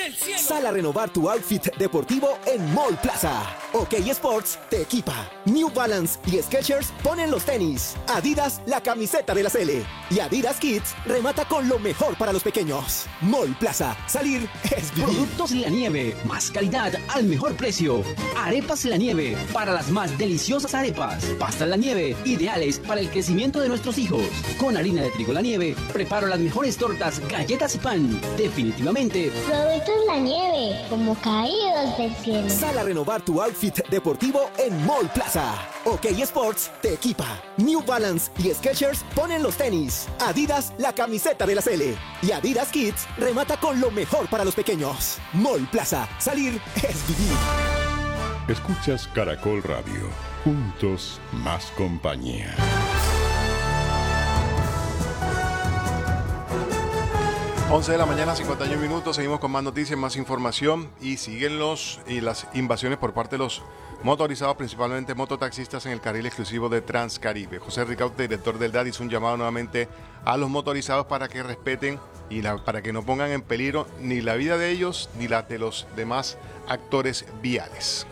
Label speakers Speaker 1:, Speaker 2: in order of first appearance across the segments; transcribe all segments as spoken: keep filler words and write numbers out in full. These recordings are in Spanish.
Speaker 1: del cielo.
Speaker 2: Sal a renovar tu outfit deportivo en Mall Plaza. OK Sports te equipa. New Balance y Skechers ponen los tenis. Adidas la camiseta de la Cele. Y Adidas Kids remata con lo mejor para los pequeños. Mall Plaza. Salir es vivir.
Speaker 3: Productos La Nieve. Más calidad al mejor precio. Arepas La Nieve. Para las más deliciosas arepas. Pastas La Nieve. Ideales para el crecimiento de nuestros hijos. Con harina de trigo La Nieve. Preparo las mejores tortas, galletas y pan. Definitivamente.
Speaker 4: Productos La Nieve. Como caídos del cielo.
Speaker 2: Sal a renovar tu outfit deportivo en Mall Plaza. OK Sports te equipa. New Balance y Skechers ponen los tenis. Adidas la camiseta de la Cele. Y Adidas Kids remata con lo mejor para los pequeños. Mall Plaza. Salir es vivir.
Speaker 5: Escuchas Caracol Radio. Juntos más compañía.
Speaker 6: once de la mañana, cincuenta y un minutos. Seguimos con más noticias, más información. Y siguen los y las invasiones por parte de los motorizados, principalmente mototaxistas en el carril exclusivo de Transcaribe. José Ricaurte, director del D A D, hizo un llamado nuevamente a los motorizados para que respeten y la, para que no pongan en peligro ni la vida de ellos ni la de los demás actores viales.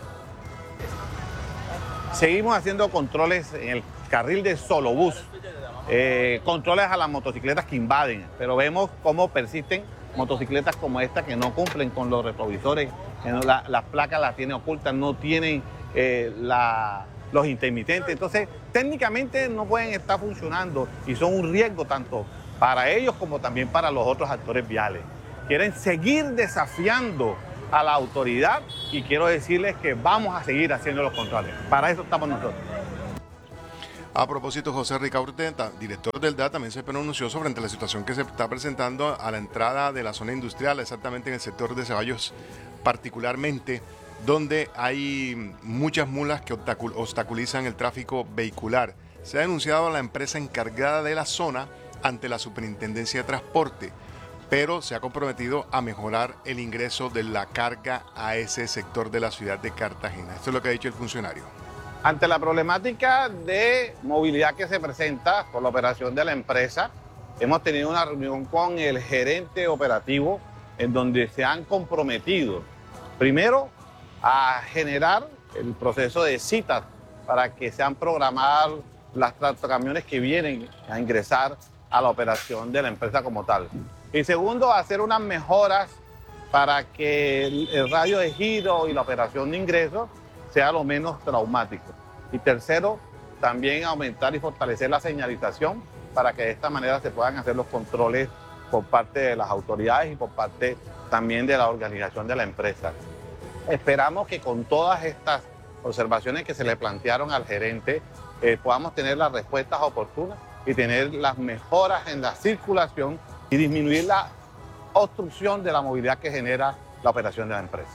Speaker 7: Seguimos haciendo controles en el carril de Solobús, eh, controles a las motocicletas que invaden, pero vemos cómo persisten motocicletas como esta que no cumplen con los retrovisores, que no, la, las placas las tienen ocultas, no tienen eh, la, los intermitentes, entonces técnicamente no pueden estar funcionando y son un riesgo tanto para ellos como también para los otros actores viales. Quieren seguir desafiando a la autoridad y quiero decirles que vamos a seguir haciendo los controles. Para eso estamos nosotros.
Speaker 6: A propósito, José Ricaurte, director del D A, también se pronunció sobre la situación que se está presentando a la entrada de la zona industrial, exactamente en el sector de Ceballos particularmente, donde hay muchas mulas que obstaculizan el tráfico vehicular. Se ha denunciado a la empresa encargada de la zona ante la Superintendencia de Transporte, pero se ha comprometido a mejorar el ingreso de la carga a ese sector de la ciudad de Cartagena. Esto es lo que ha dicho el funcionario.
Speaker 7: Ante la problemática de movilidad que se presenta por la operación de la empresa, hemos tenido una reunión con el gerente operativo en donde se han comprometido, primero, a generar el proceso de citas para que sean programadas las tractocamiones que vienen a ingresar a la operación de la empresa como tal. Y segundo, hacer unas mejoras para que el, el radio de giro y la operación de ingreso sea lo menos traumático. Y tercero, también aumentar y fortalecer la señalización para que de esta manera se puedan hacer los controles por parte de las autoridades y por parte también de la organización de la empresa. Esperamos que con todas estas observaciones que se le plantearon al gerente eh, podamos tener las respuestas oportunas y tener las mejoras en la circulación y disminuir la obstrucción de la movilidad que genera la operación de la empresa.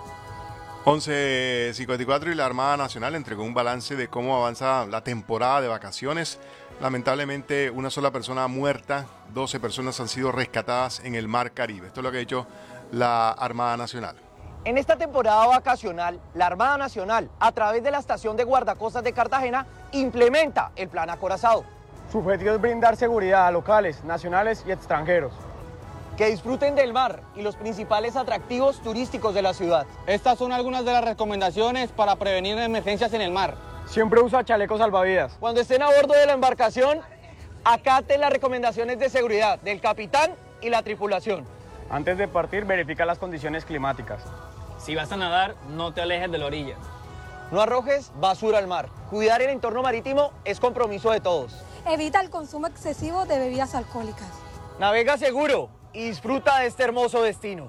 Speaker 6: once cincuenta y cuatro y la Armada Nacional entregó un balance de cómo avanza la temporada de vacaciones. Lamentablemente, una sola persona muerta, doce personas han sido rescatadas en el Mar Caribe. Esto es lo que ha dicho la Armada Nacional.
Speaker 8: En esta temporada vacacional, la Armada Nacional, a través de la Estación de Guardacostas de Cartagena, implementa el Plan Acorazado.
Speaker 9: Su objetivo es brindar seguridad a locales, nacionales y extranjeros.
Speaker 8: Que disfruten del mar y los principales atractivos turísticos de la ciudad.
Speaker 10: Estas son algunas de las recomendaciones para prevenir emergencias en el mar.
Speaker 9: Siempre usa chalecos salvavidas.
Speaker 8: Cuando estén a bordo de la embarcación, acaten las recomendaciones de seguridad del capitán y la tripulación.
Speaker 9: Antes de partir, verifica las condiciones climáticas.
Speaker 10: Si vas a nadar, no te alejes de la orilla.
Speaker 8: No arrojes basura al mar. Cuidar el entorno marítimo es compromiso de todos.
Speaker 11: Evita el consumo excesivo de bebidas alcohólicas.
Speaker 8: Navega seguro y disfruta de este hermoso destino.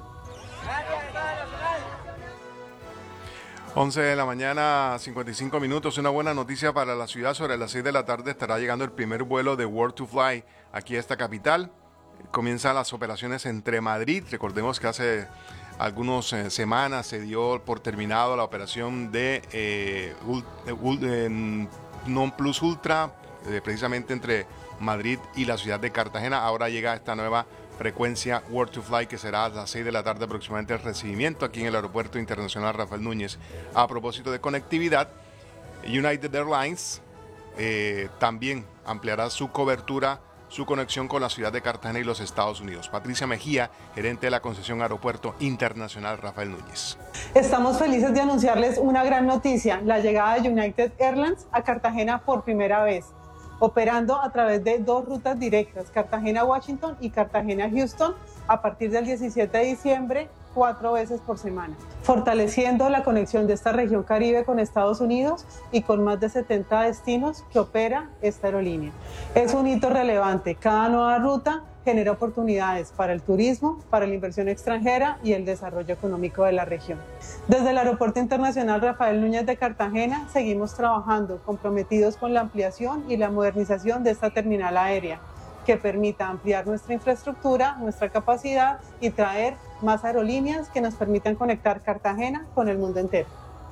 Speaker 6: once de la mañana, cincuenta y cinco minutos. Una buena noticia para la ciudad. Sobre las seis de la tarde estará llegando el primer vuelo de World to Fly aquí a esta capital. Comienzan las operaciones entre Madrid. Recordemos que hace algunas eh, semanas se dio por terminado la operación de eh, ul, ul, eh, Non Plus Ultra, eh, precisamente entre Madrid y la ciudad de Cartagena. Ahora llega esta nueva frecuencia World to Fly, que será a las seis de la tarde aproximadamente el recibimiento aquí en el Aeropuerto Internacional Rafael Núñez. A propósito de conectividad, United Airlines eh, también ampliará su cobertura su conexión con la ciudad de Cartagena y los Estados Unidos. Patricia Mejía, gerente de la concesión Aeropuerto Internacional Rafael Núñez.
Speaker 1: Estamos felices de anunciarles una gran noticia, la llegada de United Airlines a Cartagena por primera vez, operando a través de dos rutas directas, Cartagena-Washington y Cartagena-Houston, a partir del diecisiete de diciembre, cuatro veces por semana, fortaleciendo la conexión de esta región Caribe con Estados Unidos y con más de setenta destinos que opera esta aerolínea. Es un hito relevante. Cada nueva ruta genera oportunidades para el turismo, para la inversión extranjera y el desarrollo económico de la región. Desde el Aeropuerto Internacional Rafael Núñez de Cartagena seguimos trabajando comprometidos con la ampliación y la modernización de esta terminal aérea, que permita ampliar nuestra infraestructura, nuestra capacidad y traer más aerolíneas que nos permitan conectar Cartagena con el mundo entero.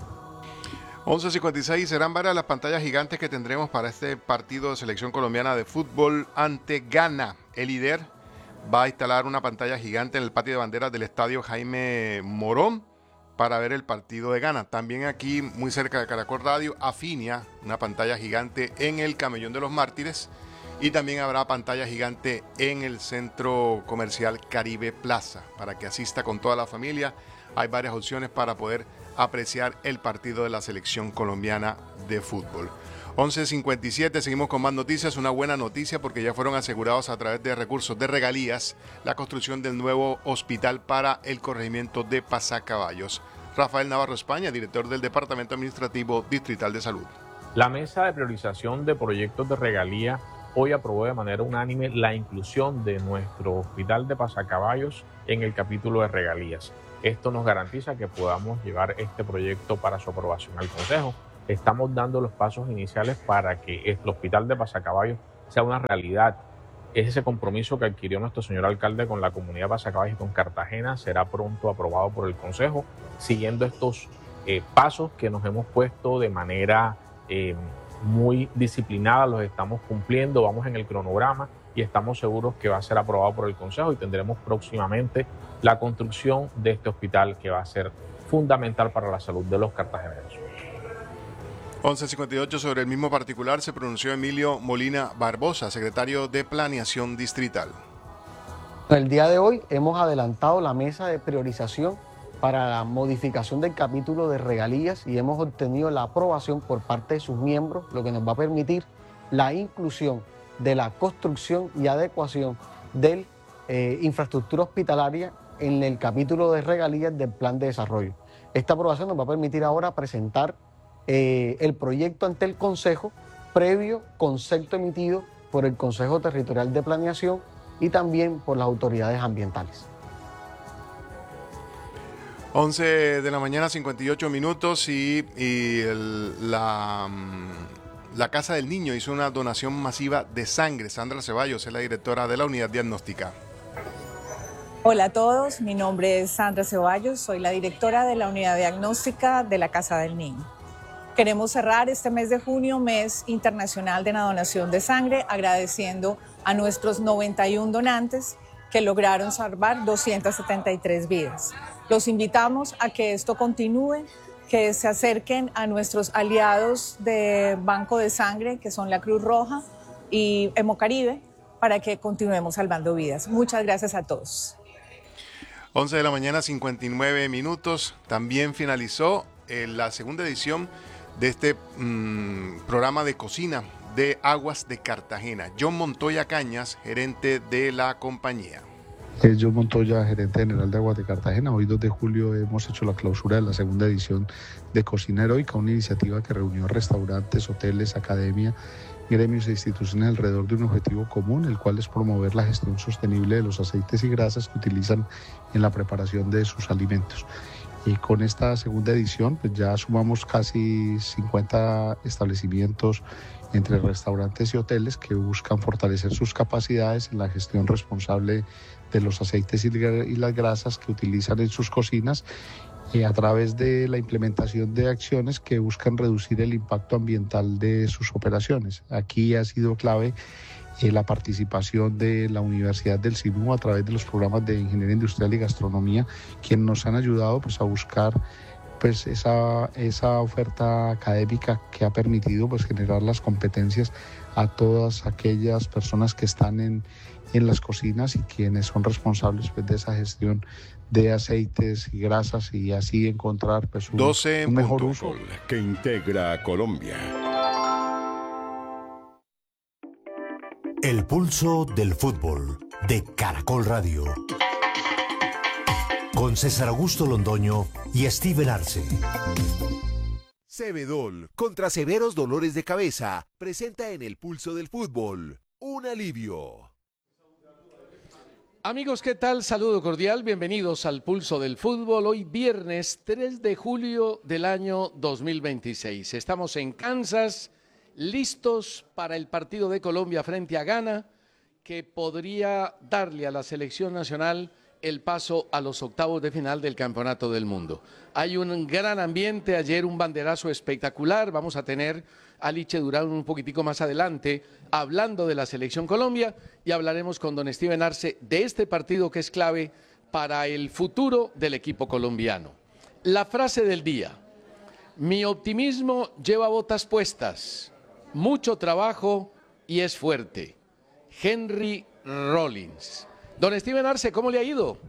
Speaker 6: once cincuenta y seis, serán varias las pantallas gigantes que tendremos para este partido de selección colombiana de fútbol ante Ghana. El líder va a instalar una pantalla gigante en el patio de banderas del estadio Jaime Morón para ver el partido de Ghana. También aquí, muy cerca de Caracol Radio, Afinia, una pantalla gigante en el Camellón de los Mártires. Y también habrá pantalla gigante en el centro comercial Caribe Plaza para que asista con toda la familia. Hay varias opciones para poder apreciar el partido de la selección colombiana de fútbol. once cincuenta y siete, seguimos con más noticias. Una buena noticia porque ya fueron asegurados a través de recursos de regalías la construcción del nuevo hospital para el corregimiento de Pasacaballos. Rafael Navarro España, director del Departamento Administrativo Distrital de Salud.
Speaker 12: La mesa de priorización de proyectos de regalía hoy aprobó de manera unánime la inclusión de nuestro hospital de Pasacaballos en el capítulo de regalías. Esto nos garantiza que podamos llevar este proyecto para su aprobación al Consejo. Estamos dando los pasos iniciales para que el hospital de Pasacaballos sea una realidad. Ese compromiso que adquirió nuestro señor alcalde con la comunidad de Pasacaballos y con Cartagena será pronto aprobado por el Consejo, siguiendo estos eh, pasos que nos hemos puesto de manera eh, muy disciplinada, los estamos cumpliendo, vamos en el cronograma y estamos seguros que va a ser aprobado por el Consejo y tendremos próximamente la construcción de este hospital que va a ser fundamental para la salud de los cartageneros.
Speaker 6: once cincuenta y ocho, sobre el mismo particular se pronunció Emilio Molina Barbosa, secretario de Planeación Distrital.
Speaker 13: El día de hoy hemos adelantado la mesa de priorización para la modificación del capítulo de regalías y hemos obtenido la aprobación por parte de sus miembros, lo que nos va a permitir la inclusión de la construcción y adecuación de eh, infraestructura hospitalaria en el capítulo de regalías del plan de desarrollo. Esta aprobación nos va a permitir ahora presentar eh, el proyecto ante el Consejo, previo concepto emitido por el Consejo Territorial de Planeación y también por las autoridades ambientales.
Speaker 6: once de la mañana, cincuenta y ocho minutos y, y el, la, la Casa del Niño hizo una donación masiva de sangre. Sandra Ceballos es la directora de la unidad diagnóstica.
Speaker 14: Hola a todos, mi nombre es Sandra Ceballos, soy la directora de la unidad diagnóstica de la Casa del Niño. Queremos cerrar este mes de junio, mes internacional de la donación de sangre, agradeciendo a nuestros noventa y uno donantes que lograron salvar doscientas setenta y tres vidas. Los invitamos a que esto continúe, que se acerquen a nuestros aliados de Banco de Sangre, que son la Cruz Roja y Hemocaribe, para que continuemos salvando vidas. Muchas gracias a todos.
Speaker 6: once de la mañana, cincuenta y nueve minutos. También finalizó eh, la segunda edición de este mmm, programa de cocina de Aguas de Cartagena. John Montoya Cañas, gerente de la compañía.
Speaker 15: John Montoya, gerente general de Aguas de Cartagena. Hoy dos de julio hemos hecho la clausura de la segunda edición de Cocina Heroica, una iniciativa que reunió restaurantes, hoteles, academia, gremios e instituciones alrededor de un objetivo común, el cual es promover la gestión sostenible de los aceites y grasas que utilizan en la preparación de sus alimentos. Y con esta segunda edición pues ya sumamos casi cincuenta establecimientos entre restaurantes y hoteles que buscan fortalecer sus capacidades en la gestión responsable de los aceites y las grasas que utilizan en sus cocinas eh, a través de la implementación de acciones que buscan reducir el impacto ambiental de sus operaciones. Aquí ha sido clave eh, la participación de la Universidad del SINU a través de los programas de Ingeniería Industrial y Gastronomía, quienes nos han ayudado pues, a buscar pues esa, esa oferta académica que ha permitido pues generar las competencias a todas aquellas personas que están en, en las cocinas y quienes son responsables pues, de esa gestión de aceites y grasas y así encontrar pues, un,
Speaker 5: doce
Speaker 15: un mejor uso.
Speaker 5: Que integra a Colombia.
Speaker 16: El pulso del fútbol de Caracol Radio. Con César Augusto Londoño y Steven Arce.
Speaker 17: Cebedol, contra severos dolores de cabeza, presenta en el pulso del fútbol un alivio.
Speaker 18: Amigos, ¿qué tal? Saludo cordial, bienvenidos al Pulso del Fútbol. Hoy viernes tres de julio del año dos mil veintiséis. Estamos en Kansas, listos para el partido de Colombia frente a Ghana, que podría darle a la selección nacional el paso a los octavos de final del Campeonato del Mundo. Hay un gran ambiente, ayer un banderazo espectacular, vamos a tener a Liche Durán un poquitico más adelante hablando de la selección Colombia y hablaremos con don Steven Arce de este partido que es clave para el futuro del equipo colombiano. La frase del día: mi optimismo lleva botas puestas, mucho trabajo y es fuerte. Henry Rollins. Don Steven Arce, ¿cómo le ha ido?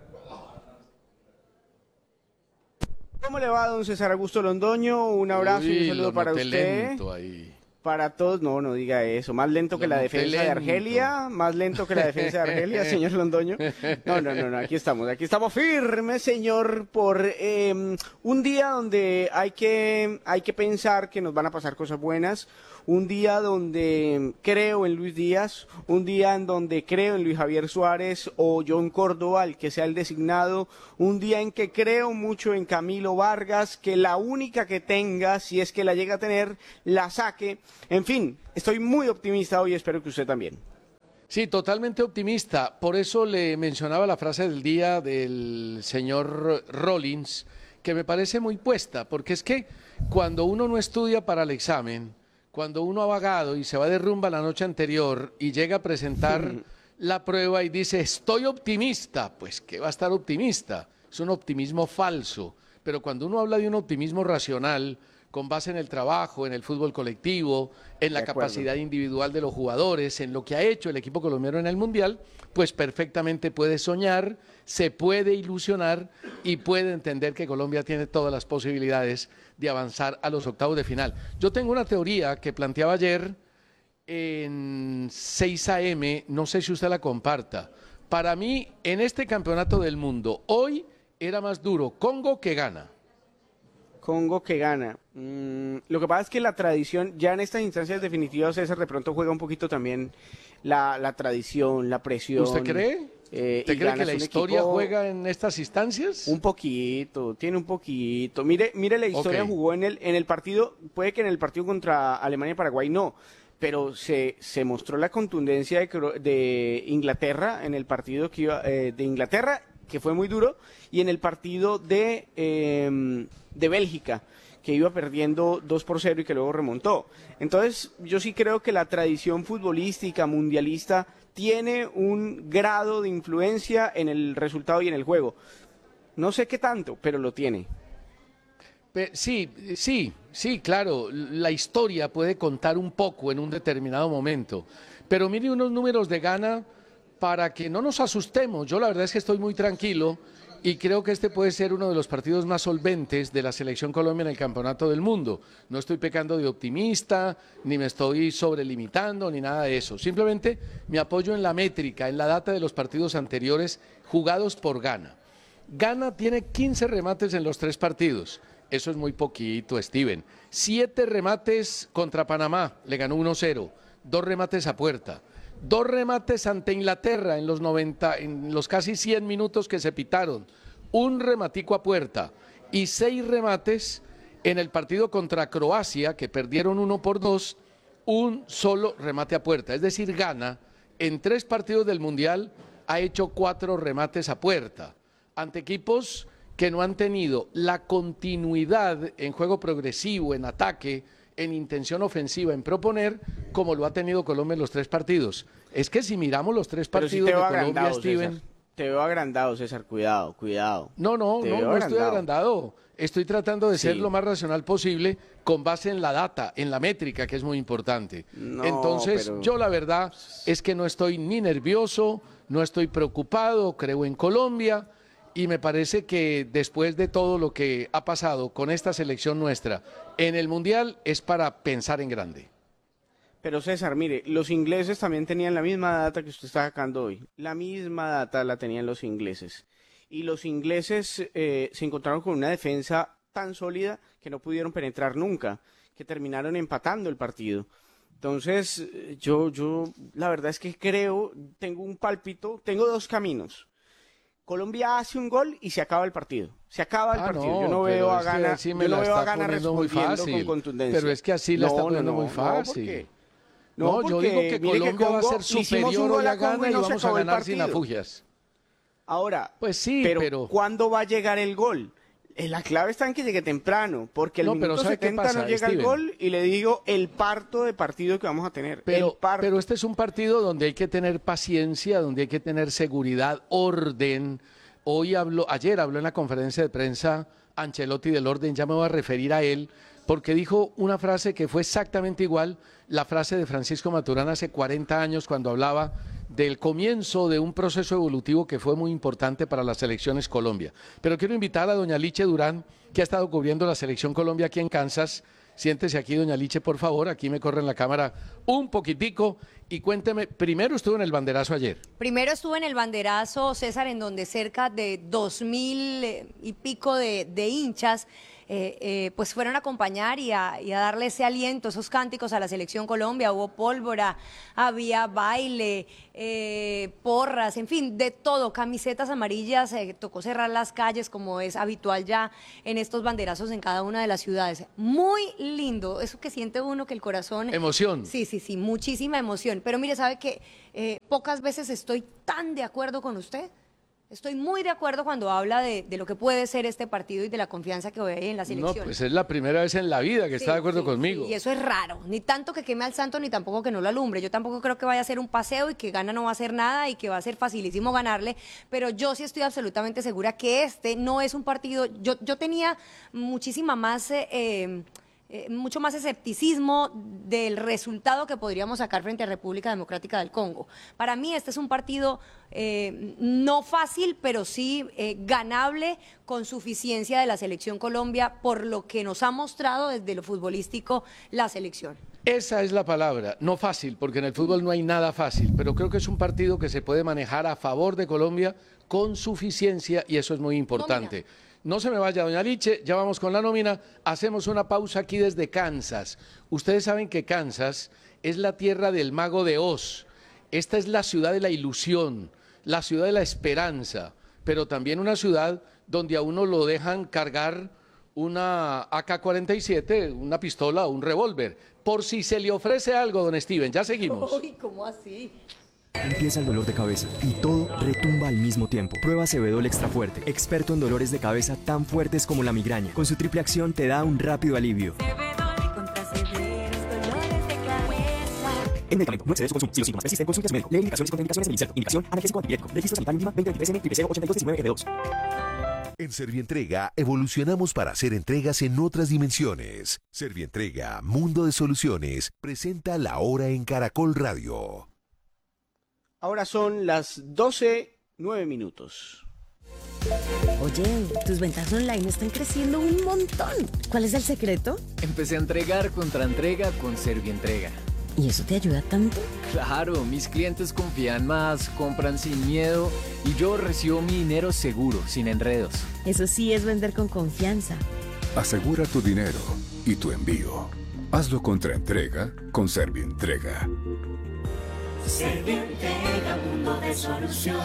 Speaker 19: ¿Cómo le va, don César Augusto Londoño? Un abrazo
Speaker 18: Uy,
Speaker 19: y un saludo para usted.
Speaker 18: Lento ahí.
Speaker 19: Para todos, no, no diga eso. Más lento
Speaker 18: lo
Speaker 19: que la defensa
Speaker 18: lento.
Speaker 19: de Argelia, más lento que la defensa de Argelia, señor Londoño. No, no, no, no, aquí estamos, aquí estamos firmes, señor, por eh, un día donde hay que, hay que pensar que nos van a pasar cosas buenas. Un día donde creo en Luis Díaz, un día en donde creo en Luis Javier Suárez o John Córdoba, el que sea el designado, un día en que creo mucho en Camilo Vargas, que la única que tenga, si es que la llega a tener, la saque. En fin, estoy muy optimista hoy, espero que usted también.
Speaker 18: Sí, totalmente optimista. Por eso le mencionaba la frase del día del señor Rollins, que me parece muy puesta, porque es que cuando uno no estudia para el examen, cuando uno ha vagado y se va de rumba la noche anterior y llega a presentar la prueba y dice estoy optimista, pues ¿qué va a estar optimista? Es un optimismo falso. Pero cuando uno habla de un optimismo racional, con base en el trabajo, en el fútbol colectivo, en la capacidad individual de los jugadores, en lo que ha hecho el equipo colombiano en el Mundial, pues perfectamente puede soñar, se puede ilusionar y puede entender que Colombia tiene todas las posibilidades de avanzar a los octavos de final. Yo tengo una teoría que planteaba ayer en seis a eme, no sé si usted la comparta. Para mí, en este campeonato del mundo, hoy era más duro Congo que Ghana.
Speaker 19: Congo que gana. Mm, lo que pasa es que la tradición, ya en estas instancias definitivas, César de pronto juega un poquito también la, la tradición, la presión.
Speaker 18: ¿Usted cree?
Speaker 19: Eh,
Speaker 18: ¿Usted cree que la historia
Speaker 19: equipo,
Speaker 18: juega en estas instancias?
Speaker 19: Un poquito, tiene un poquito. Mire, mire la historia,
Speaker 18: Okay.
Speaker 19: jugó en el, en el partido, puede que en el partido contra Alemania y Paraguay no, pero se, se mostró la contundencia de, Cro- de Inglaterra en el partido que iba, eh, de Inglaterra, que fue muy duro, y en el partido de, eh, de Bélgica, que iba perdiendo dos por cero y que luego remontó. Entonces, yo sí creo que la tradición futbolística, mundialista, tiene un grado de influencia en el resultado y en el juego. No sé qué tanto, pero lo tiene.
Speaker 18: Pe- Sí, sí, sí, claro, la historia puede contar un poco en un determinado momento, pero mire unos números de Ghana para que no nos asustemos. Yo la verdad es que estoy muy tranquilo y creo que este puede ser uno de los partidos más solventes de la selección Colombia en el Campeonato del Mundo. No estoy pecando de optimista, ni me estoy sobrelimitando, ni nada de eso. Simplemente me apoyo en la métrica, en la data de los partidos anteriores jugados por Ghana. Ghana tiene quince remates en los tres partidos. Eso es muy poquito, Steven. Siete remates contra Panamá, le ganó uno cero. Dos remates a puerta. Dos remates ante Inglaterra en los noventa, en los casi cien minutos que se pitaron. Un rematico a puerta. Y seis remates en el partido contra Croacia, que perdieron uno por dos, un solo remate a puerta. Es decir, Ghana, en tres partidos del Mundial, ha hecho cuatro remates a puerta. Ante equipos que no han tenido la continuidad en juego progresivo, en ataque, en intención ofensiva, en proponer, como lo ha tenido Colombia en los tres partidos. Es que si miramos los tres
Speaker 19: Pero sí
Speaker 18: partidos
Speaker 19: te
Speaker 18: de
Speaker 19: veo
Speaker 18: Colombia,
Speaker 19: agrandado,
Speaker 18: Steven...
Speaker 19: César. Te veo agrandado, César, cuidado, cuidado.
Speaker 18: No, no,
Speaker 19: Te
Speaker 18: no,
Speaker 19: veo
Speaker 18: no estoy
Speaker 19: agrandado.
Speaker 18: agrandado. Estoy tratando de ser
Speaker 19: Sí.
Speaker 18: lo más racional posible con base en la data, en la métrica, que es muy importante.
Speaker 19: No,
Speaker 18: Entonces,
Speaker 19: pero-
Speaker 18: yo la verdad es que no estoy ni nervioso, no estoy preocupado, creo en Colombia y me parece que después de todo lo que ha pasado con esta selección nuestra en el Mundial es para pensar en grande.
Speaker 19: Pero César, mire, los ingleses también tenían la misma data que usted está sacando hoy. La misma data la tenían los ingleses. Y los ingleses eh, se encontraron con una defensa tan sólida que no pudieron penetrar nunca, que terminaron empatando el partido. Entonces, eh, yo, yo, la verdad es que creo, tengo un pálpito, tengo dos caminos. Colombia hace un gol y se acaba el partido. Se acaba el
Speaker 18: Ah,
Speaker 19: partido.
Speaker 18: no,
Speaker 19: yo no
Speaker 18: pero
Speaker 19: veo a
Speaker 18: es que
Speaker 19: Ghana,
Speaker 18: así me
Speaker 19: yo no
Speaker 18: la
Speaker 19: veo a
Speaker 18: está
Speaker 19: Ghana
Speaker 18: poniendo muy
Speaker 19: respondiendo
Speaker 18: fácil.
Speaker 19: con contundencia.
Speaker 18: Pero es que así la está
Speaker 19: No, no,
Speaker 18: poniendo
Speaker 19: no,
Speaker 18: muy
Speaker 19: no,
Speaker 18: fácil.
Speaker 19: porque-
Speaker 18: No,
Speaker 19: No,
Speaker 18: yo
Speaker 19: porque
Speaker 18: digo que
Speaker 19: mire que
Speaker 18: Colombia va a
Speaker 19: Congo-
Speaker 18: ser
Speaker 19: le hicimos un
Speaker 18: superior
Speaker 19: gol
Speaker 18: hoy
Speaker 19: a
Speaker 18: a
Speaker 19: Congo
Speaker 18: Ghana
Speaker 19: y
Speaker 18: y
Speaker 19: no se
Speaker 18: vamos a
Speaker 19: acabó el
Speaker 18: ganar sin
Speaker 19: partido.
Speaker 18: afugias.
Speaker 19: Ahora,
Speaker 18: Pues sí,
Speaker 19: pero,
Speaker 18: pero-
Speaker 19: ¿cuándo va a llegar el gol? Eh, La clave está en que llegue temprano, porque el
Speaker 18: No, pero
Speaker 19: minuto
Speaker 18: ¿sabe qué
Speaker 19: setenta
Speaker 18: pasa,
Speaker 19: no llega
Speaker 18: Steven?
Speaker 19: el gol y le digo el parto de partido que vamos a tener.
Speaker 18: Pero,
Speaker 19: el parto.
Speaker 18: pero este es un partido donde hay que tener paciencia, donde hay que tener seguridad, orden. Hoy habló, ayer habló en la conferencia de prensa Ancelotti del orden, ya me voy a referir a él, porque dijo una frase que fue exactamente igual la frase de Francisco Maturana hace cuarenta años cuando hablaba del comienzo de un proceso evolutivo que fue muy importante para las selecciones Colombia. Pero quiero invitar a doña Liche Durán, que ha estado cubriendo la selección Colombia aquí en Kansas. Siéntese aquí, doña Liche, por favor. Aquí me corre en la cámara un poquitico y cuénteme, primero estuvo en el banderazo ayer.
Speaker 20: Primero estuve en el banderazo, César, en donde cerca de dos mil eh, y pico de, de hinchas eh, eh, pues fueron a acompañar y a, y a darle ese aliento, esos cánticos a la selección Colombia. Hubo pólvora, había baile, eh, porras, en fin, de todo, camisetas amarillas, eh, tocó cerrar las calles como es habitual ya en estos banderazos en cada una de las ciudades. Muy lindo, eso que siente uno que el corazón...
Speaker 18: Emoción.
Speaker 20: Sí, sí, sí, muchísima emoción. Pero mire, ¿sabe que eh, pocas veces estoy tan de acuerdo con usted? Estoy muy de acuerdo cuando habla de, de lo que puede ser este partido y de la confianza que hay en la
Speaker 18: No,
Speaker 20: selección.
Speaker 18: pues es la primera vez en la vida que
Speaker 20: Sí,
Speaker 18: está de acuerdo
Speaker 20: sí,
Speaker 18: conmigo.
Speaker 20: sí, y eso es raro. Ni tanto que queme al santo, ni tampoco que no lo alumbre. Yo tampoco creo que vaya a ser un paseo y que Ghana no va a hacer nada y que va a ser facilísimo ganarle. Pero yo sí estoy absolutamente segura que este no es un partido... Yo, yo tenía muchísima más... Eh, eh, Eh, mucho más escepticismo del resultado que podríamos sacar frente a República Democrática del Congo. Para mí este es un partido eh, no fácil, pero sí eh, ganable con suficiencia de la selección Colombia por lo que nos ha mostrado desde lo futbolístico la selección.
Speaker 18: Esa es la palabra, no fácil, porque en el fútbol no hay nada fácil, pero creo que es un partido que se puede manejar a favor de Colombia con suficiencia y eso es muy importante. No se me vaya, doña Liche, ya vamos con la nómina. Hacemos una pausa aquí desde Kansas. Ustedes saben que Kansas es la tierra del mago de Oz. Esta es la ciudad de la ilusión, la ciudad de la esperanza, pero también una ciudad donde a uno lo dejan cargar una A K cuarenta y siete, una pistola o un revólver, por si se le ofrece algo, don Steven. Ya seguimos.
Speaker 20: Uy, ¿cómo así?
Speaker 21: Empieza el dolor de cabeza y todo retumba al mismo tiempo. Prueba Cebedol Extra Fuerte, experto en dolores de cabeza tan fuertes como la migraña. Con su triple acción te da un rápido alivio. El medicamento no excede su consumo. Si los síntomas persisten, consulte a su médico. Lee indicaciones y contraindicaciones en el insert. Indicación analgésico antipirético. Registro sanitario mínima veinte veintitrés N triple cero ochenta y dos diecinueve F dos.
Speaker 17: En Servientrega evolucionamos para hacer entregas en otras dimensiones. Servientrega, Mundo de Soluciones, presenta La Hora en Caracol Radio.
Speaker 19: Ahora son las doce, nueve minutos.
Speaker 22: Oye, tus ventas online están creciendo un montón. ¿Cuál es el secreto?
Speaker 23: Empecé a entregar contra entrega con Servientrega.
Speaker 22: ¿Y eso te ayuda tanto?
Speaker 23: Claro, mis clientes confían más, compran sin miedo y yo recibo mi dinero seguro, sin enredos.
Speaker 22: Eso sí es vender con confianza.
Speaker 5: Asegura tu dinero y tu envío. Hazlo contra entrega con Servientrega.
Speaker 24: Servientrega, mundo de soluciones.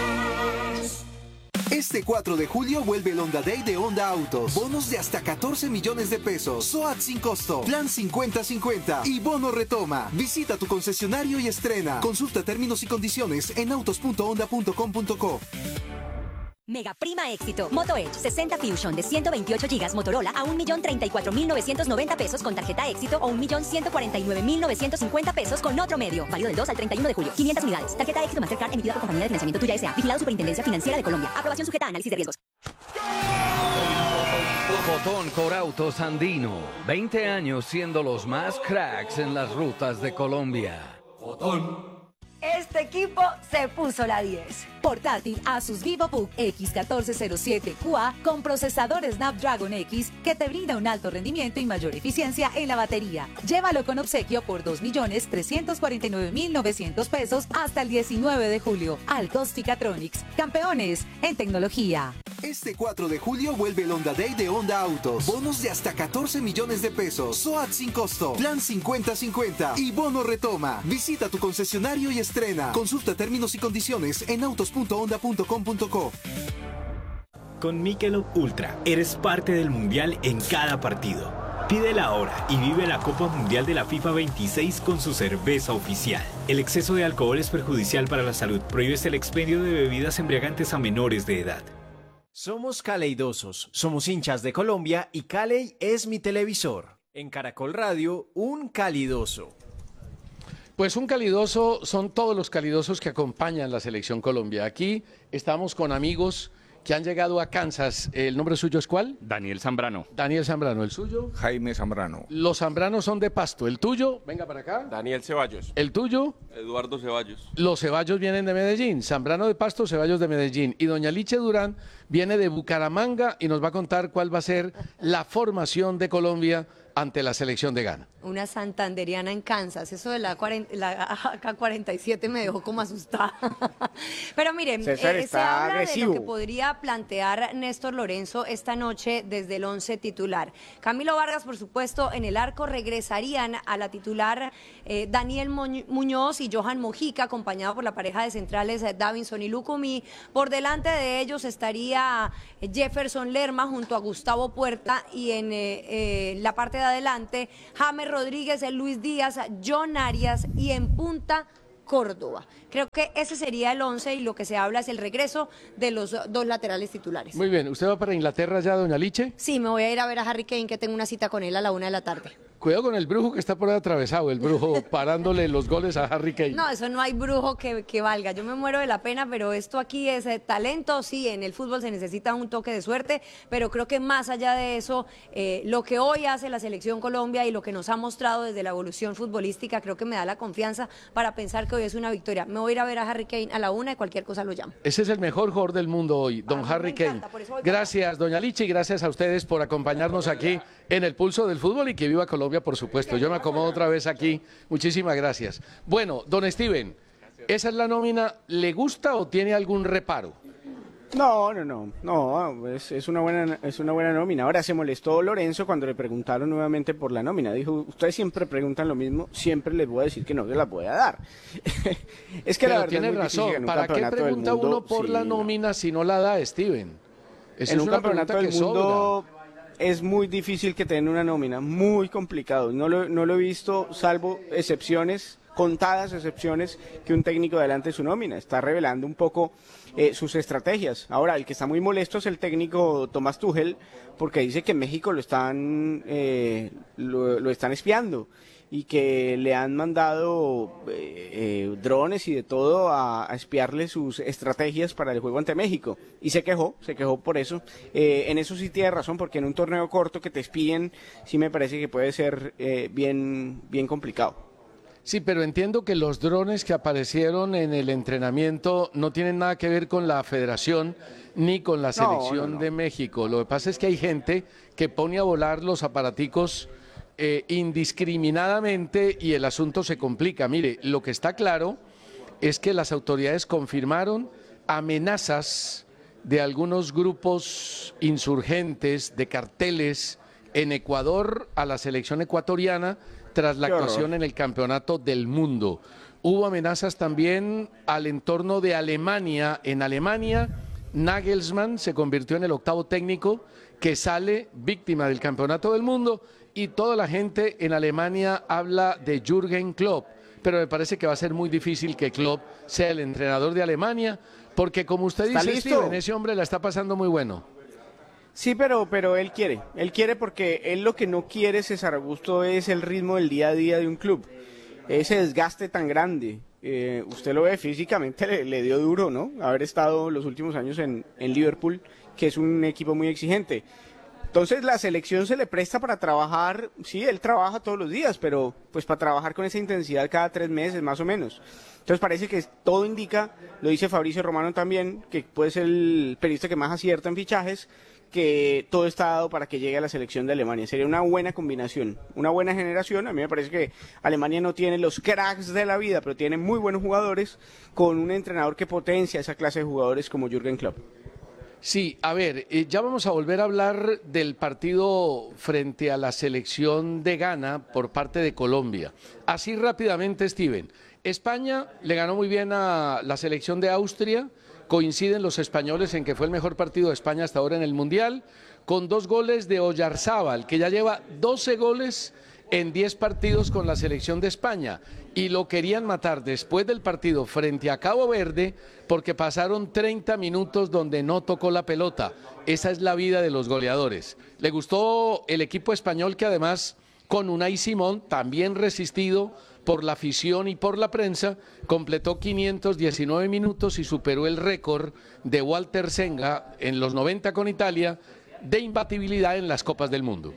Speaker 2: Este cuatro de julio vuelve el Honda Day de Honda Autos. Bonos de hasta catorce millones de pesos. S O A T sin costo. Plan cincuenta cincuenta. Y bono retoma. Visita tu concesionario y estrena. Consulta términos y condiciones en autos punto honda punto com punto co.
Speaker 3: Mega Prima Éxito. Moto Edge sesenta Fusion de ciento veintiocho gigas Motorola a un millón treinta y cuatro mil novecientos noventa pesos con tarjeta Éxito o un millón ciento cuarenta y nueve mil novecientos cincuenta pesos con otro medio. Válido del dos al treinta y uno de julio. quinientas unidades. Tarjeta Éxito Mastercard emitida por compañía de financiamiento Tuya S A. Vigilado Superintendencia Financiera de Colombia. Aprobación sujeta a análisis de riesgos.
Speaker 4: Botón Corautos Andino. veinte años siendo los más cracks en las rutas de Colombia. Botón.
Speaker 3: Este equipo se puso la diez. Portátil Asus VivoBook X catorce cero siete Q A con procesador Snapdragon X que te brinda un alto rendimiento y mayor eficiencia en la batería. Llévalo con obsequio por dos millones trescientos cuarenta y nueve mil novecientos pesos hasta el diecinueve de julio. Alcos-Ficatronics, campeones en tecnología.
Speaker 7: Este cuatro de julio vuelve el Honda Day de Honda Autos. Bonos de hasta catorce millones de pesos. SOAT sin costo. Plan cincuenta cincuenta. Y bono retoma. Visita tu concesionario y estrena. Consulta términos y condiciones en autos punto honda punto com punto co.
Speaker 9: Con Michelob Ultra, eres parte del Mundial en cada partido. Pídela ahora y vive la Copa Mundial de la FIFA veintiséis con su cerveza oficial. El exceso de alcohol es perjudicial para la salud. Prohíbes el expendio de bebidas embriagantes a menores de edad.
Speaker 25: Somos caleidosos, somos hinchas de Colombia y Caley es mi televisor. En Caracol Radio, un calidoso.
Speaker 18: Pues un calidoso son todos los calidosos que acompañan la Selección Colombia. Aquí estamos con amigos que han llegado a Kansas. ¿El nombre suyo es cuál?
Speaker 26: Daniel Zambrano.
Speaker 18: Daniel Zambrano. ¿El suyo?
Speaker 26: Jaime Zambrano.
Speaker 18: Los Zambranos son de Pasto. ¿El tuyo? Venga para acá.
Speaker 27: Daniel Ceballos.
Speaker 18: ¿El tuyo?
Speaker 27: Eduardo Ceballos.
Speaker 18: Los Ceballos vienen de Medellín. Zambrano de Pasto, Ceballos de Medellín. Y doña Liche Durán viene de Bucaramanga y nos va a contar cuál va a ser la formación de Colombia ante la selección de Ghana.
Speaker 20: Una santanderiana en Kansas. Eso de la, cuarenta, la A K cuarenta y siete me dejó como asustada. Pero miren, eh, se habla agresivo. de lo que podría plantear Néstor Lorenzo esta noche desde el once titular. Camilo Vargas, por supuesto, en el arco regresarían a la titular eh, Daniel Muñoz y Johan Mojica, acompañado por la pareja de centrales eh, Davinson y Lucumí. Por delante de ellos estaría Jefferson Lerma junto a Gustavo Puerta y en eh, eh, la parte de adelante James Rodríguez, Luis Díaz, John Arias y en punta Córdoba. Creo que ese sería el once y lo que se habla es el regreso de los dos laterales titulares.
Speaker 18: Muy bien, ¿usted va para Inglaterra ya, doña Liche?
Speaker 20: Sí, me voy a ir a ver a Harry Kane, que tengo una cita con él a la una de la tarde.
Speaker 18: Cuidado con el brujo que está por ahí atravesado, el brujo parándole los goles a Harry Kane.
Speaker 20: No, eso no hay brujo que, que valga. Yo me muero de la pena, pero esto aquí es eh, talento. Sí, en el fútbol se necesita un toque de suerte, pero creo que más allá de eso, eh, lo que hoy hace la Selección Colombia y lo que nos ha mostrado desde la evolución futbolística, creo que me da la confianza para pensar que hoy es una victoria. Me voy a ir a ver a Harry Kane a la una y cualquier cosa lo llamo.
Speaker 18: Ese es el mejor jugador del mundo hoy, don
Speaker 20: Para
Speaker 18: Harry Kane. Gracias, doña Lichi, y gracias a ustedes por acompañarnos aquí en el Pulso del Fútbol y que viva Colombia, por supuesto. Yo me acomodo otra vez aquí. Muchísimas gracias. Bueno, don Steven, ¿esa es la nómina? ¿Le gusta o tiene algún reparo?
Speaker 19: No, no, no, no, es, es, una buena, es una buena nómina. Ahora se molestó Lorenzo cuando le preguntaron nuevamente por la nómina. Dijo, ustedes siempre preguntan lo mismo, siempre les voy a decir que no se la voy a dar. Es que
Speaker 18: Pero
Speaker 19: la verdad
Speaker 18: tiene
Speaker 19: es muy
Speaker 18: razón,
Speaker 19: difícil en un
Speaker 18: ¿para qué
Speaker 19: campeonato del
Speaker 18: pregunta
Speaker 19: mundo?
Speaker 18: uno por
Speaker 19: Sí,
Speaker 18: la
Speaker 19: no.
Speaker 18: nómina si no la da Steven? Esa
Speaker 19: En
Speaker 18: es
Speaker 19: un
Speaker 18: una
Speaker 19: campeonato
Speaker 18: pregunta
Speaker 19: del
Speaker 18: que
Speaker 19: mundo
Speaker 18: sobra.
Speaker 19: es muy difícil que tengan una nómina, muy complicado. No lo, no lo he visto, salvo excepciones, contadas excepciones, que un técnico adelante su nómina. Está revelando un poco eh, sus estrategias. Ahora, el que está muy molesto es el técnico Tomás Tuchel, porque dice que en México lo están, eh, lo, lo están espiando y que le han mandado eh, eh, drones y de todo a, a espiarle sus estrategias para el juego ante México. Y se quejó, se quejó por eso. Eh, en eso sí tiene razón, porque en un torneo corto que te espíen, sí me parece que puede ser eh, bien, bien complicado.
Speaker 18: Sí, pero entiendo que los drones que aparecieron en el entrenamiento no tienen nada que ver con la federación ni con la selección
Speaker 19: no, no, no.
Speaker 18: de México. Lo que pasa es que hay gente que pone a volar los aparaticos eh, indiscriminadamente y el asunto se complica. Mire, lo que está claro es que las autoridades confirmaron amenazas de algunos grupos insurgentes, de carteles en Ecuador a la selección ecuatoriana tras la
Speaker 19: Qué horror.
Speaker 18: actuación en el Campeonato del Mundo. Hubo amenazas también al entorno de Alemania. En Alemania, Nagelsmann se convirtió en el octavo técnico que sale víctima del Campeonato del Mundo y toda la gente en Alemania habla de Jürgen Klopp, pero me parece que va a ser muy difícil que Klopp sea el entrenador de Alemania Porque como usted
Speaker 19: ¿Está
Speaker 18: dice,
Speaker 19: listo?
Speaker 18: Steven, ese hombre la está pasando muy bueno.
Speaker 19: Sí, pero, pero él quiere, él quiere porque él lo que no quiere, César Augusto, es el ritmo del día a día de un club, ese desgaste tan grande. Eh, usted lo ve físicamente, le, le dio duro, ¿no? Haber estado los últimos años en, en Liverpool, que es un equipo muy exigente. Entonces la selección se le presta para trabajar, sí, él trabaja todos los días, pero pues para trabajar con esa intensidad cada tres meses más o menos. Entonces parece que todo indica, lo dice Fabricio Romano también, que puede ser el periodista que más acierta en fichajes, que todo está dado para que llegue a la selección de Alemania. Sería una buena combinación, una buena generación. A mí me parece que Alemania no tiene los cracks de la vida, pero tiene muy buenos jugadores, con un entrenador que potencia esa clase de jugadores como Jürgen Klopp.
Speaker 18: Sí, a ver, eh, ya vamos a volver a hablar del partido frente a la selección de Ghana por parte de Colombia. Así rápidamente, Steven. España le ganó muy bien a la selección de Austria. Coinciden los españoles en que fue el mejor partido de España hasta ahora en el Mundial, con dos goles de Oyarzábal, que ya lleva doce goles en diez partidos con la selección de España, y lo querían matar después del partido frente a Cabo Verde porque pasaron treinta minutos donde no tocó la pelota. Esa es la vida de los goleadores. Le gustó el equipo español, que además con Unai Simón, también resistido por la afición y por la prensa, completó quinientos diecinueve minutos y superó el récord de Walter Senga en los noventa con Italia de imbatibilidad en las Copas del Mundo.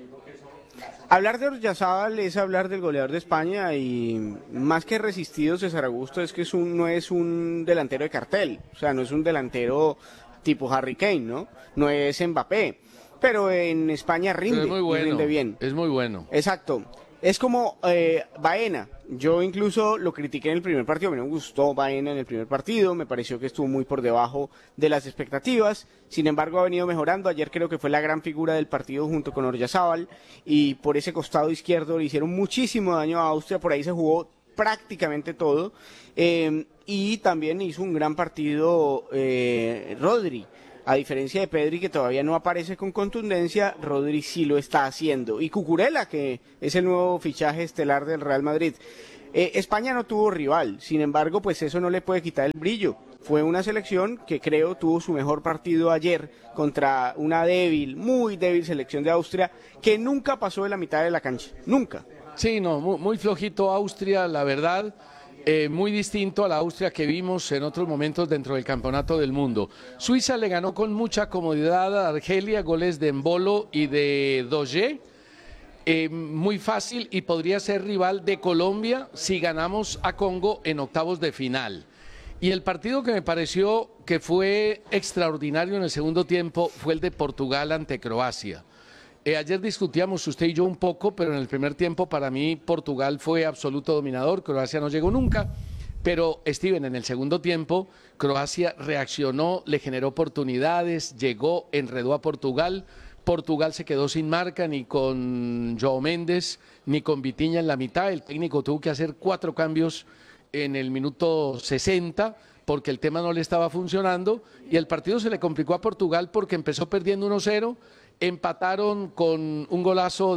Speaker 19: Hablar de Oyarzábal es hablar del goleador de España, y más que resistido, César Augusto, es que es un, no es un delantero de cartel, o sea, no es un delantero tipo Harry Kane, ¿no? No es Mbappé, pero en España rinde,
Speaker 18: es muy bueno,
Speaker 19: rinde bien.
Speaker 18: Es muy bueno.
Speaker 19: Exacto. Es como eh, Baena. Yo incluso lo critiqué en el primer partido, a mí no me gustó Baena en el primer partido, me pareció que estuvo muy por debajo de las expectativas, sin embargo ha venido mejorando. Ayer creo que fue la gran figura del partido junto con Oyarzábal, y por ese costado izquierdo le hicieron muchísimo daño a Austria, por ahí se jugó prácticamente todo, eh, y también hizo un gran partido eh, Rodri. A diferencia de Pedri, que todavía no aparece con contundencia, Rodri sí lo está haciendo. Y Cucurella, que es el nuevo fichaje estelar del Real Madrid. Eh, España no tuvo rival, sin embargo, pues eso no le puede quitar el brillo. Fue una selección que creo tuvo su mejor partido ayer contra una débil, muy débil selección de Austria, que nunca pasó de la mitad de la cancha, nunca.
Speaker 18: Sí, no, muy, muy flojito Austria, la verdad. Eh, muy distinto a la Austria que vimos en otros momentos dentro del Campeonato del Mundo. Suiza le ganó con mucha comodidad a Argelia, goles de Embolo y de Doge, eh, muy fácil, y podría ser rival de Colombia si ganamos a Congo en octavos de final. Y el partido que me pareció que fue extraordinario en el segundo tiempo fue el de Portugal ante Croacia. Eh, ayer discutíamos usted y yo un poco, pero en el primer tiempo para mí Portugal fue absoluto dominador, Croacia no llegó nunca, pero Steven, en el segundo tiempo Croacia reaccionó, le generó oportunidades, llegó, enredó a Portugal. Portugal se quedó sin marca, ni con João Méndez, ni con Vitinha en la mitad. El técnico tuvo que hacer cuatro cambios en el minuto sesenta, porque el tema no le estaba funcionando, y el partido se le complicó a Portugal porque empezó perdiendo uno cero, empataron con un golazo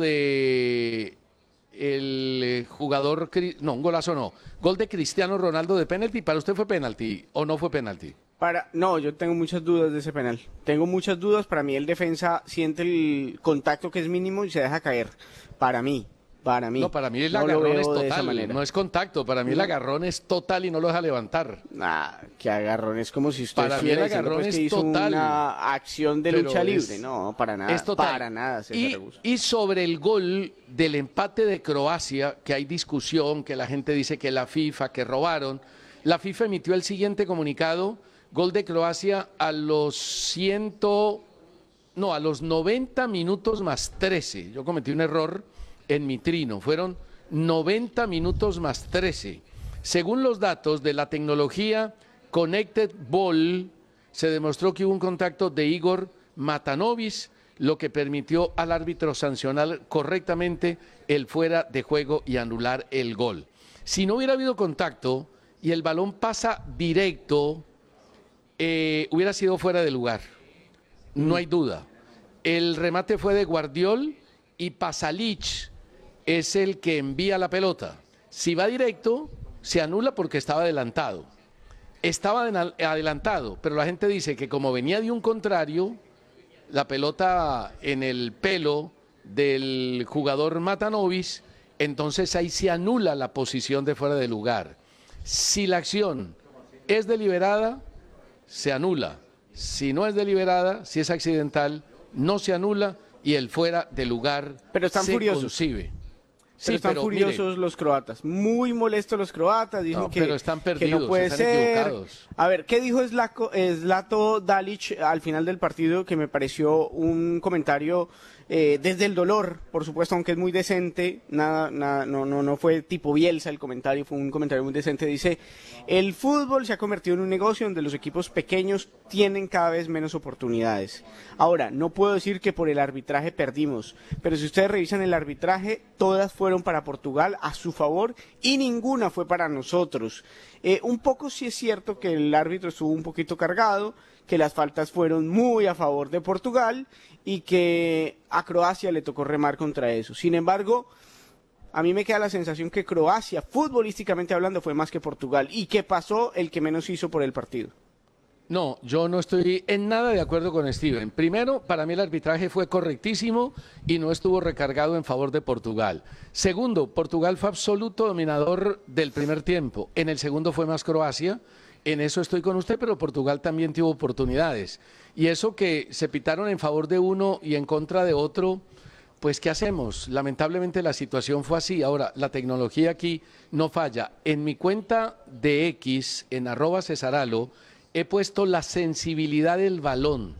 Speaker 18: de el jugador, no, un golazo no, gol de Cristiano Ronaldo de penalti. ¿Para usted fue penalti o no fue penalti?
Speaker 19: Para, no, yo tengo muchas dudas de ese penal. Tengo muchas dudas. Para mí el defensa siente el contacto que es mínimo y se deja caer. Para mí, para mí.
Speaker 18: No, para mí el
Speaker 19: no
Speaker 18: agarrón es total, no es contacto. Para mí el agarrón es total y no lo deja levantar.
Speaker 19: Ah, que agarrón, es como si usted
Speaker 18: para mí el agarrón
Speaker 19: pues,
Speaker 18: es
Speaker 19: que hizo
Speaker 18: total.
Speaker 19: Una acción de
Speaker 18: Pero
Speaker 19: lucha
Speaker 18: es,
Speaker 19: libre. No, para nada.
Speaker 18: Es total.
Speaker 19: Para nada.
Speaker 18: Y, y sobre el gol del empate de Croacia, que hay discusión, que la gente dice que la FIFA, que robaron. La FIFA emitió el siguiente comunicado: gol de Croacia a los ciento, no, a los noventa minutos más trece. Yo cometí un error en mi trino. Fueron noventa minutos más trece. Según los datos de la tecnología Connected Ball, se demostró que hubo un contacto de Igor Matanovic, lo que permitió al árbitro sancionar correctamente el fuera de juego y anular el gol. Si no hubiera habido contacto y el balón pasa directo, eh, hubiera sido fuera de lugar. No hay duda. El remate fue de Guardiol y Pasalic es el que envía la pelota. Si va directo, se anula porque estaba adelantado. estaba adelantado, pero la gente dice que como venía de un contrario, la pelota en el pelo del jugador Matanovic, entonces ahí se anula la posición de fuera de lugar. Si la acción es deliberada, se anula. Si no es deliberada, si es accidental, no se anula y el fuera de lugar
Speaker 19: pero están
Speaker 18: se
Speaker 19: furiosos.
Speaker 18: concibe.
Speaker 19: Pero
Speaker 18: Sí,
Speaker 19: están
Speaker 18: pero
Speaker 19: furiosos
Speaker 18: mire,
Speaker 19: los croatas, muy molestos los croatas, dicen
Speaker 18: No,
Speaker 19: que,
Speaker 18: pero están
Speaker 19: que
Speaker 18: perdidos,
Speaker 19: no puede
Speaker 18: están
Speaker 19: ser.
Speaker 18: equivocados.
Speaker 19: A ver, ¿qué dijo Zlatko, Zlato Dalic al final del partido? Que me pareció un comentario eh, desde el dolor, por supuesto, aunque es muy decente, nada, nada, no, no, no fue tipo Bielsa el comentario, fue un comentario muy decente. Dice, el fútbol se ha convertido en un negocio donde los equipos pequeños tienen cada vez menos oportunidades. Ahora, no puedo decir que por el arbitraje perdimos, pero si ustedes revisan el arbitraje, todas fueron para Portugal a su favor y ninguna fue para nosotros. Eh, un poco sí es cierto que el árbitro estuvo un poquito cargado, que las faltas fueron muy a favor de Portugal y que a Croacia le tocó remar contra eso. Sin embargo, a mí me queda la sensación que Croacia, futbolísticamente hablando, fue más que Portugal y que pasó el que menos hizo por el partido.
Speaker 18: No, yo no estoy en nada de acuerdo con Steven. Primero, para mí el arbitraje fue correctísimo y no estuvo recargado en favor de Portugal. Segundo, Portugal fue absoluto dominador del primer tiempo. En el segundo fue más Croacia. En eso estoy con usted, pero Portugal también tuvo oportunidades. Y eso que se pitaron en favor de uno y en contra de otro, pues ¿qué hacemos? Lamentablemente la situación fue así. Ahora, la tecnología aquí no falla. En mi cuenta de X, en arroba Cesaralo, he puesto la sensibilidad del balón,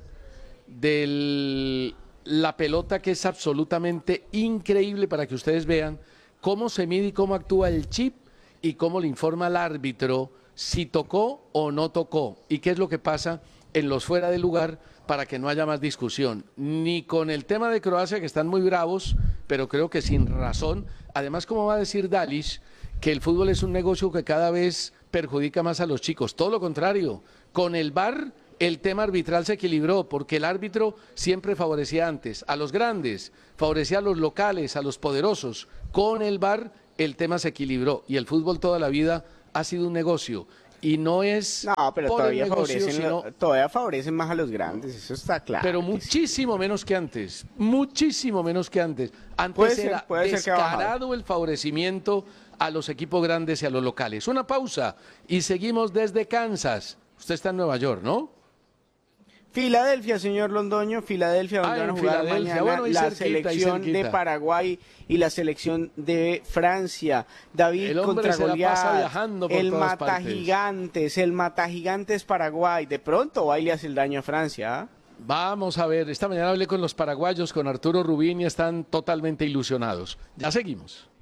Speaker 18: de la pelota, que es absolutamente increíble para que ustedes vean cómo se mide y cómo actúa el chip y cómo le informa al árbitro si tocó o no tocó y qué es lo que pasa en los fuera de lugar para que no haya más discusión. Ni con el tema de Croacia, que están muy bravos, pero creo que sin razón. Además, como va a decir Dalic, que el fútbol es un negocio que cada vez perjudica más a los chicos. Todo lo contrario. Con el V A R el tema arbitral se equilibró porque el árbitro siempre favorecía antes a los grandes, favorecía a los locales, a los poderosos. Con el V A R el tema se equilibró y el fútbol toda la vida ha sido un negocio y no es
Speaker 19: no, pero
Speaker 18: por
Speaker 19: todavía
Speaker 18: el negocio,
Speaker 19: favorecen,
Speaker 18: sino,
Speaker 19: todavía favorecen más a los grandes, eso está claro.
Speaker 18: pero muchísimo menos que antes, muchísimo menos que antes. Antes
Speaker 19: Puede ser,
Speaker 18: era
Speaker 19: puede ser que ha bajado.
Speaker 18: descarado el favorecimiento a los equipos grandes y a los locales. Una pausa y seguimos desde Kansas. Usted está en Nueva York, ¿no?
Speaker 19: Filadelfia, señor Londoño, Filadelfia, donde
Speaker 18: Ah,
Speaker 19: van a
Speaker 18: en
Speaker 19: jugar
Speaker 18: Filadelfia.
Speaker 19: mañana
Speaker 18: Bueno, ahí
Speaker 19: la
Speaker 18: cerquita, ahí
Speaker 19: selección de
Speaker 18: cerquita.
Speaker 19: Paraguay y la selección de Francia. David
Speaker 18: El hombre
Speaker 19: contra
Speaker 18: se la pasa
Speaker 19: Goliat,
Speaker 18: viajando por
Speaker 19: el
Speaker 18: todas
Speaker 19: mata
Speaker 18: partes.
Speaker 19: gigantes, el mata gigantes Paraguay. De pronto va y le hace el daño a Francia, ¿ah?
Speaker 18: Vamos a ver, esta mañana hablé con los paraguayos, con Arturo Rubín y están totalmente ilusionados. Ya seguimos.